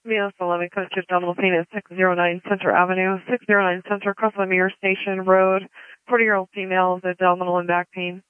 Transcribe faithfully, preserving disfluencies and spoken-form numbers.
Venus eleven, code to abdominal pain at six oh nine Center Avenue, six oh nine Center, across Lemire Station Road. forty-year-old female with abdominal and back pain.